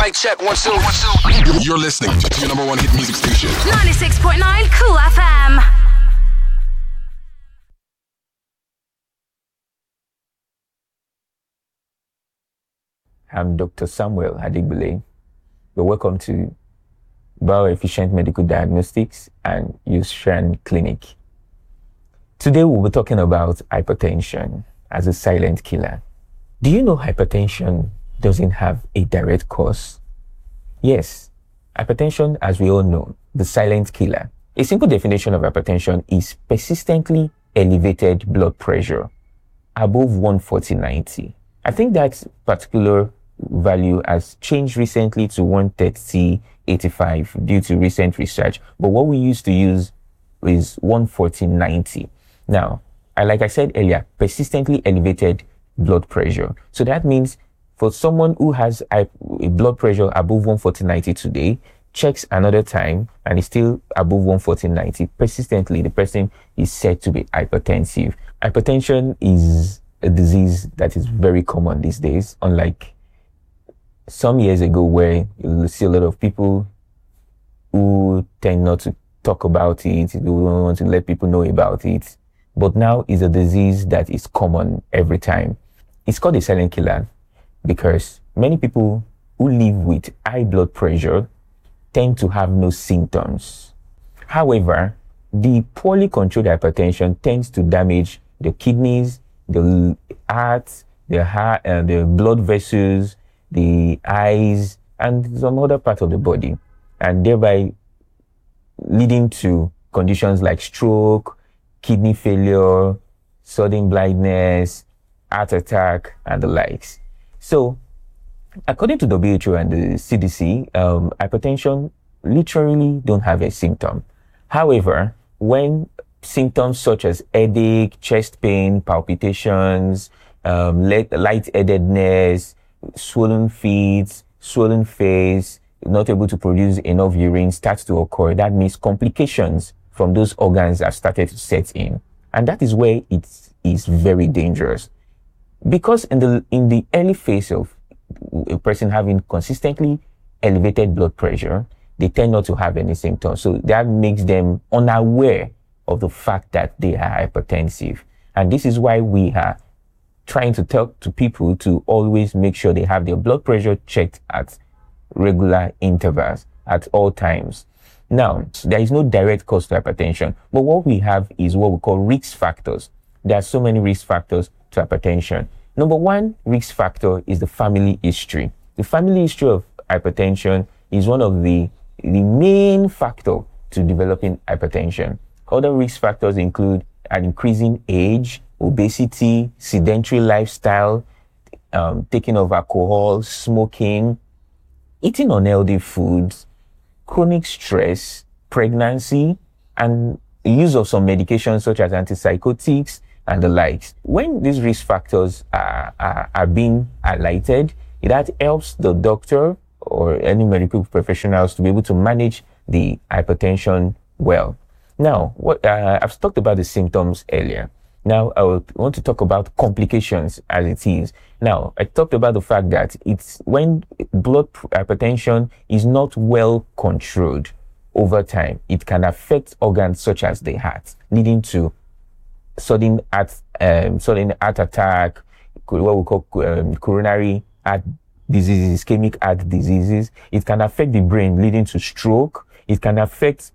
Mic check, 1, 2, 1, 2. You're listening to your number one hit music station. 96.9 Cool FM. I'm Dr. Samuel Adigbile. You're welcome to Bioefficient Medical Diagnostics and Yushan Clinic. Today we'll be talking about hypertension as a silent killer. Do you know hypertension doesn't have a direct cause? Yes, hypertension, as we all know, the silent killer. A simple definition of hypertension is persistently elevated blood pressure above 140/90. I think that particular value has changed recently to 130/85 due to recent research, but what we used to use is 140/90. Now, like I said earlier, persistently elevated blood pressure. So that means for someone who has a blood pressure above 140/90 today, checks another time and is still above 140/90 persistently, the person is said to be hypertensive. Hypertension is a disease that is very common these days, unlike some years ago where you see a lot of people who tend not to talk about it, they don't want to let people know about it. But now it's a disease that is common every time. It's called a silent killer because many people who live with high blood pressure tend to have no symptoms. However, the poorly controlled hypertension tends to damage the kidneys, the heart, the blood vessels, the eyes, and some other part of the body, and thereby leading to conditions like stroke, kidney failure, sudden blindness, heart attack, and the likes. So, according to WHO and the CDC, hypertension literally don't have a symptom. However, when symptoms such as headache, chest pain, palpitations, lightheadedness, swollen feet, swollen face, not able to produce enough urine start to occur, that means complications from those organs have started to set in. And that is where it is very dangerous. Because in the early phase of a person having consistently elevated blood pressure, they tend not to have any symptoms. So that makes them unaware of the fact that they are hypertensive. And this is why we are trying to talk to people to always make sure they have their blood pressure checked at regular intervals at all times. Now, there is no direct cause to hypertension, but what we have is what we call risk factors. There are so many risk factors to hypertension. Number one risk factor is the family history. The family history of hypertension is one of the main factor to developing hypertension. Other risk factors include an increasing age, obesity, sedentary lifestyle, taking of alcohol, smoking, eating unhealthy foods, chronic stress, pregnancy, and the use of some medications such as antipsychotics and the likes. When these risk factors are being highlighted, that helps the doctor or any medical professionals to be able to manage the hypertension well. Now, I've talked about the symptoms earlier. Now, I want to talk about complications as it is. Now, I talked about the fact that it's when blood hypertension is not well controlled over time, it can affect organs such as the heart, leading to sudden heart attack, what we call coronary heart diseases, ischemic heart diseases. It can affect the brain, leading to stroke. It can affect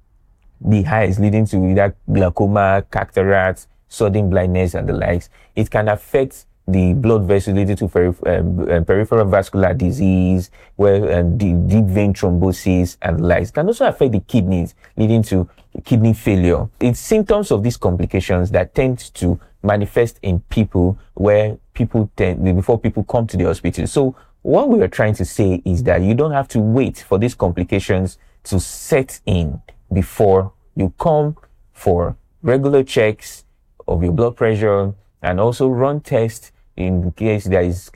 the eyes, leading to either glaucoma, cataracts, sudden blindness, and the likes. It can affect the blood vessels, leading to peripheral vascular disease, where deep vein thrombosis and the likes. It can also affect the kidneys, leading to kidney failure. It's symptoms of these complications that tend to manifest in people where before people come to the hospital. So what we are trying to say is that you don't have to wait for these complications to set in before you come for regular checks of your blood pressure, and also run tests in case there is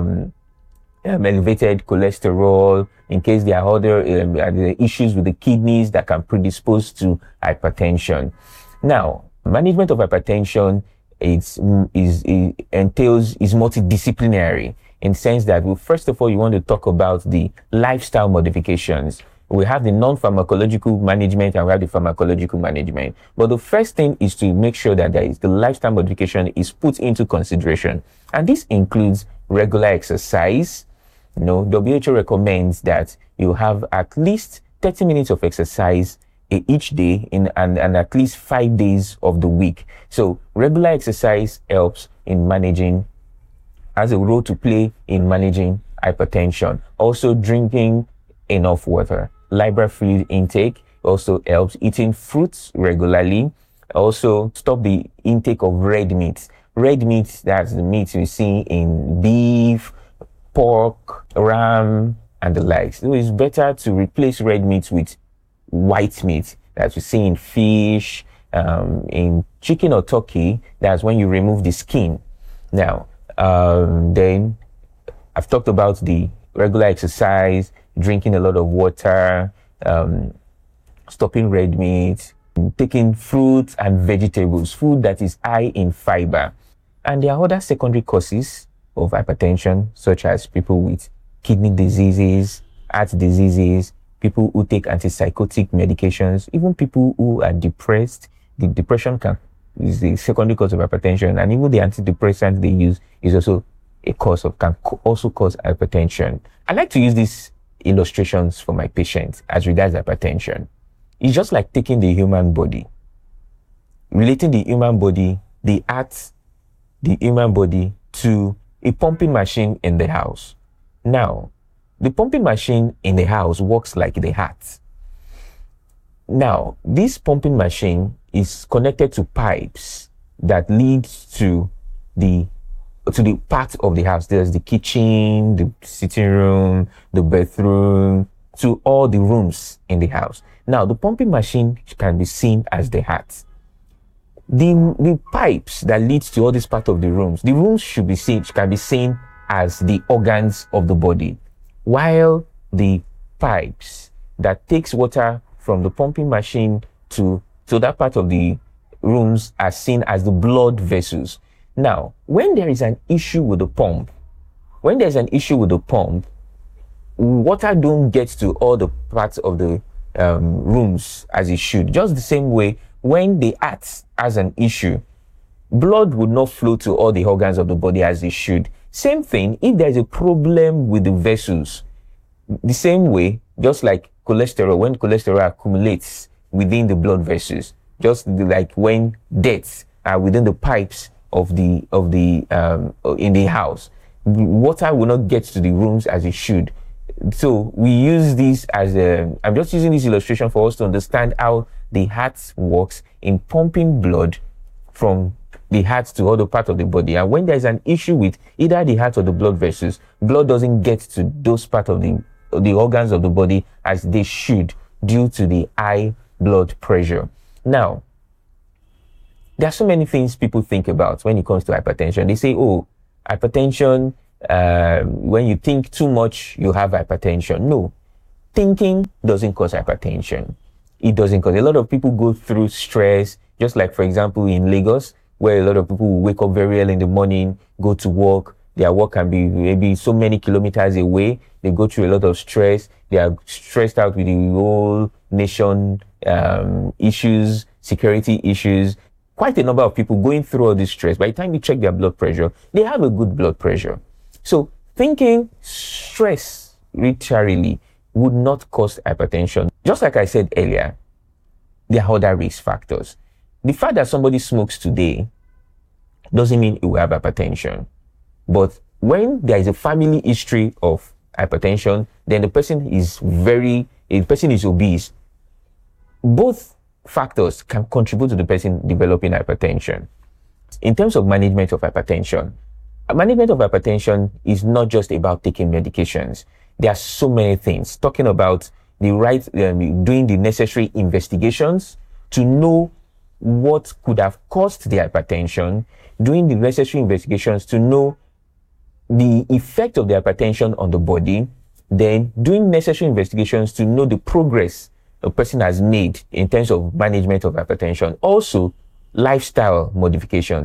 elevated cholesterol, in case there are other issues with the kidneys that can predispose to hypertension. Now, management of hypertension is multidisciplinary. in the sense that, well, first of all, you want to talk about the lifestyle modifications. We have the non-pharmacological management and we have the pharmacological management. But the first thing is to make sure that the lifestyle modification is put into consideration. And this includes regular exercise. WHO recommends that you have at least 30 minutes of exercise each day and at least 5 days of the week. So regular exercise helps in managing, has a role to play in managing hypertension. Also, drinking enough water. Liver fluid intake also helps. Eating fruits regularly. Also, stop the intake of red meat. Red meat, that's the meat you see in beef, pork, ram, and the likes. So it's better to replace red meat with white meat that you see in fish, in chicken or turkey. That's when you remove the skin. Now, then I've talked about the regular exercise, drinking a lot of water, stopping red meat, taking fruits and vegetables, food that is high in fiber. And there are other secondary causes of hypertension, such as people with kidney diseases, heart diseases, people who take antipsychotic medications, even people who are depressed. The depression is the secondary cause of hypertension, and even the antidepressants they use is also a cause of, can also cause hypertension. I like to use these illustrations for my patients as regards hypertension. It's just like taking the human body, relating the human body, the heart, the human body to a pumping machine in the house. Now, the pumping machine in the house works like the heart. Now, this pumping machine is connected to pipes that lead to the part of the house. There's the kitchen, the sitting room, the bathroom, to all the rooms in the house. Now, the pumping machine can be seen as the heart. The pipes that lead to all this part of the rooms should be seen, can be seen as the organs of the body, while the pipes that takes water from the pumping machine to that part of the rooms are seen as the blood vessels. Now, when there is an issue with the pump, water don't get to all the parts of the rooms as it should. Just the same way, when the heart has an issue, blood would not flow to all the organs of the body as it should. Same thing, if there's a problem with the vessels, the same way, just like cholesterol, when cholesterol accumulates within the blood vessels, just like when deaths are within the pipes of the in the house, water will not get to the rooms as it should. So we use this as I'm just using this illustration for us to understand how the heart works in pumping blood from the heart to other parts of the body. And when there's an issue with either the heart or the blood vessels, blood doesn't get to those parts of the organs of the body as they should due to the high blood pressure. Now, there are so many things people think about when it comes to hypertension. They say, oh, hypertension, when you think too much, you have hypertension. No, thinking doesn't cause hypertension. It doesn't cause. A lot of people go through stress, just like, for example, in Lagos, where a lot of people will wake up very early in the morning, go to work. Their work can be maybe so many kilometers away. They go through a lot of stress. They are stressed out with the whole nation issues, security issues. Quite a number of people going through all this stress. By the time you check their blood pressure, they have a good blood pressure. So thinking stress literally would not cause hypertension. Just like I said earlier, there are other risk factors. The fact that somebody smokes today doesn't mean he will have hypertension. But when there is a family history of hypertension, then the person is obese. Both factors can contribute to the person developing hypertension. In terms of management of hypertension is not just about taking medications. There are so many things. Talking about doing the necessary investigations to know what could have caused the hypertension, doing the necessary investigations to know the effect of the hypertension on the body, then doing necessary investigations to know the progress a person has made in terms of management of hypertension. Also, lifestyle modifications.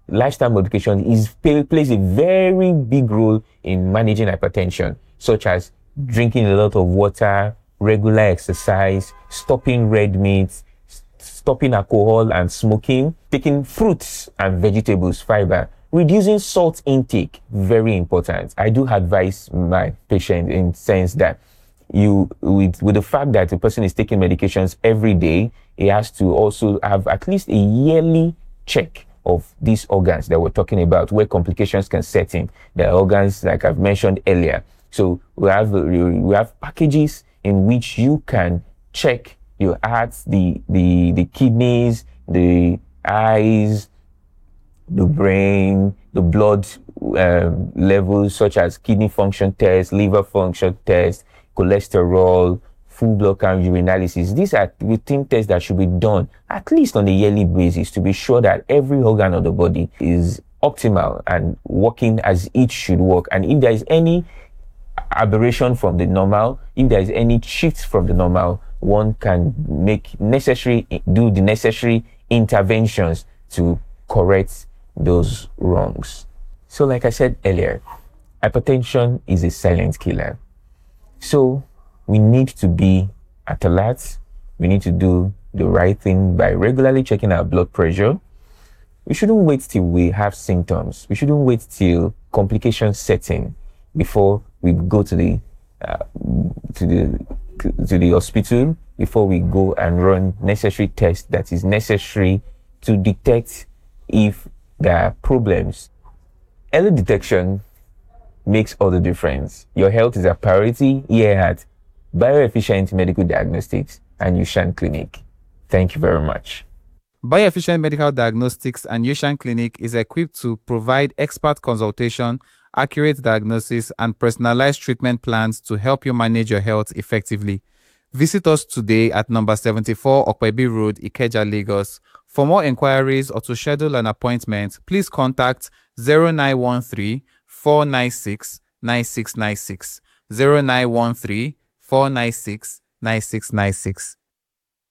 lifestyle modification plays a very big role in managing hypertension, such as drinking a lot of water, regular exercise, stopping red meat, stopping alcohol and smoking, taking fruits and vegetables, fiber, reducing salt intake, very important. I do advise my patient in the sense that with the fact that the person is taking medications every day, he has to also have at least a yearly check of these organs that we're talking about, where complications can set in. The organs, like I've mentioned earlier. So we have packages in which you can check your heart, the kidneys, the eyes, the brain, the blood levels, such as kidney function test, liver function test, cholesterol, full blood count, urinalysis. These are routine tests that should be done at least on a yearly basis to be sure that every organ of the body is optimal and working as it should work. And if there is any aberration from the normal, if there is any shift from the normal, one can do the necessary interventions to correct those wrongs. So like I said earlier, hypertension is a silent killer. So we need to be at alert. We need to do the right thing by regularly checking our blood pressure. We shouldn't wait till we have symptoms. We shouldn't wait till complications set in before we go to the hospital, before we go and run necessary tests that is necessary to detect if there are problems. Early detection makes all the difference. Your health is a priority here at Bioefficient Medical Diagnostics and Yushan Clinic. Thank you very much. Bioefficient Medical Diagnostics and Yushan Clinic is equipped to provide expert consultation, accurate diagnosis, and personalized treatment plans to help you manage your health effectively. Visit us today at number 74 Okpebi Road, Ikeja, Lagos. For more inquiries or to schedule an appointment, please contact 0913 496 9696, 0913 496 9696.